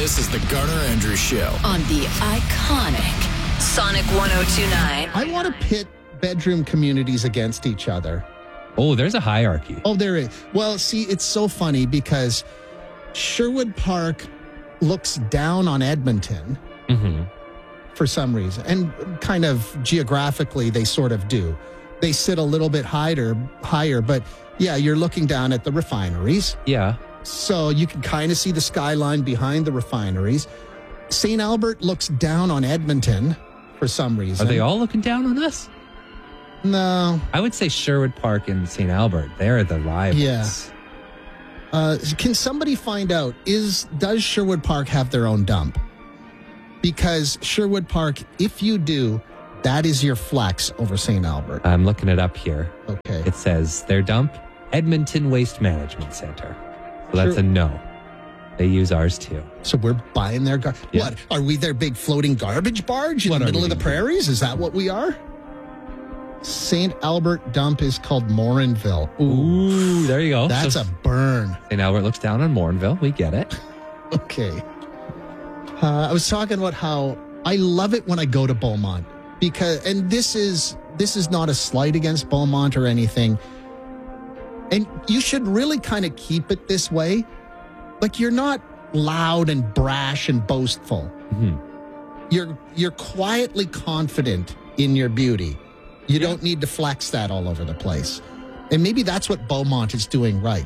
This is the Garner Andrews Show on the iconic Sonic 102.9. I want to pit bedroom communities against each other. Oh, there's a hierarchy. Oh, there is. Well, see, it's so funny because Sherwood Park looks down on Edmonton for some reason. And kind of geographically, they sort of do. They sit a little bit higher, but yeah, you're looking down at the refineries. Yeah. So you can kind of see the skyline behind the refineries. St. Albert looks down on Edmonton for some reason. Are they all looking down on us? No. I would say Sherwood Park and St. Albert. They're the rivals. Yeah. Can somebody find out, does Sherwood Park have their own dump? Because Sherwood Park, if you do, that is your flex over St. Albert. I'm looking it up here. Okay. It says their dump, Edmonton Waste Management Center. So that's a no. They use ours too. So we're buying their Yeah. What? Are we their big floating garbage barge in What the are middle we of the doing? prairies? Is that what we are? St. Albert dump is called Morinville. Ooh, there you go. That's So a burn. St. Albert looks down on Morinville. We get it. Okay. I was talking about how I love it when I go to Beaumont because, and this is not a slight against Beaumont or anything. And you should really kind of keep it this way. Like you're not loud and brash and boastful. You're quietly confident in your beauty. You don't need to flex that all over the place. And maybe that's what Beaumont is doing right.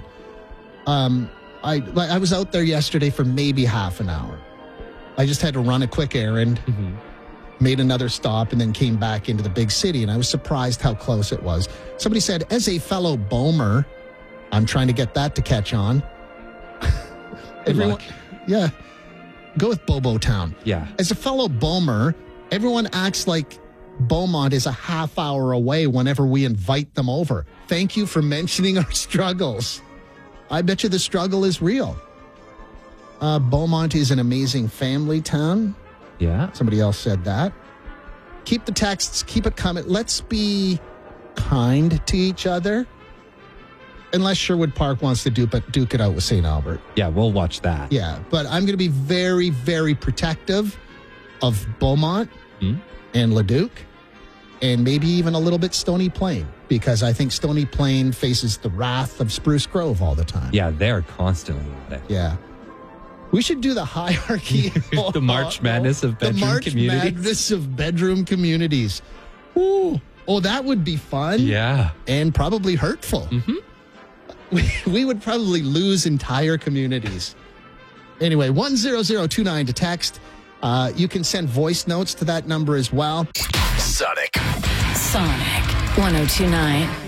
I was out there yesterday for maybe half an hour. I just had to run a quick errand, made another stop, and then came back into the big city. And I was surprised how close it was. Somebody said, as a fellow Bomer, I'm trying to get that to catch on. luck. Yeah. Go with Bobo Town. Yeah. As a fellow Bomer, everyone acts like Beaumont is a half hour away whenever we invite them over. Thank you for mentioning our struggles. I bet you the struggle is real. Beaumont is an amazing family town. Yeah. Somebody else said that. Keep the texts, keep it coming. Let's be kind to each other. Unless Sherwood Park wants to duke it out with St. Albert. Yeah, we'll watch that. Yeah, but I'm going to be very, very protective of Beaumont and Leduc and maybe even a little bit Stony Plain because I think Stony Plain faces the wrath of Spruce Grove all the time. Yeah, they're constantly at it. Yeah. We should do the hierarchy. The March Madness of bedroom communities. The March Madness of bedroom communities. Ooh. Oh, that would be fun. Yeah. And probably hurtful. We would probably lose entire communities. Anyway, 10029 to text. You can send voice notes to that number as well. Sonic. Sonic 102.9.